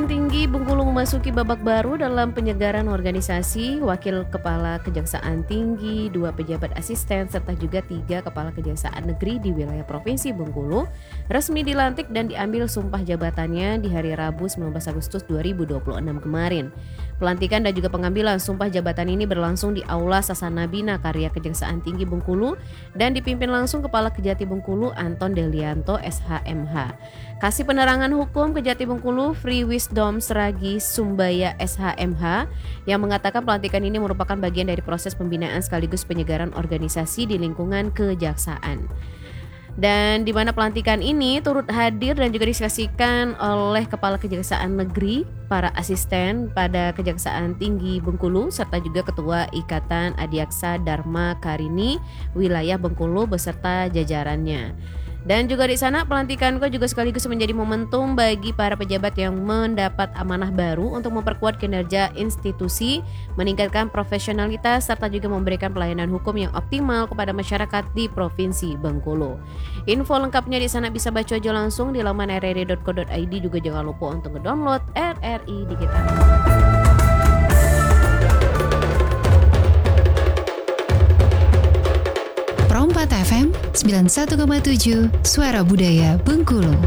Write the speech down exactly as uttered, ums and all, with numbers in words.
Tinggi Bengkulu memasuki babak baru dalam penyegaran organisasi. Wakil Kepala Kejaksaan Tinggi, dua pejabat asisten, serta juga tiga Kepala Kejaksaan Negeri di wilayah Provinsi Bengkulu resmi dilantik dan diambil sumpah jabatannya di hari Rabu sembilan belas Agustus dua ribu dua puluh enam kemarin. Pelantikan dan juga pengambilan sumpah jabatan ini berlangsung di Aula Sasana Bina Karya Kejaksaan Tinggi Bengkulu dan dipimpin langsung Kepala Kejati Bengkulu Anton Delianto S H M H. Kasih Penerangan Hukum Kejati Bengkulu Free Wisdom Seragi Sumbaya S H M H yang mengatakan pelantikan ini merupakan bagian dari proses pembinaan sekaligus penyegaran organisasi di lingkungan kejaksaan. Dan di mana pelantikan ini turut hadir dan juga disaksikan oleh Kepala Kejaksaan Negeri, para asisten pada Kejaksaan Tinggi Bengkulu, serta juga Ketua Ikatan Adiaksa Dharma Karini wilayah Bengkulu beserta jajarannya. Dan juga di sana pelantikan juga sekaligus menjadi momentum bagi para pejabat yang mendapat amanah baru untuk memperkuat kinerja institusi, meningkatkan profesionalitas, serta juga memberikan pelayanan hukum yang optimal kepada masyarakat di Provinsi Bengkulu. Info lengkapnya di sana bisa baca aja langsung di laman r r i dot co dot i d. Juga jangan lupa untuk ngedownload R R I Digital. Pro empat F M sembilan puluh satu koma tujuh Suara Budaya Bengkulu.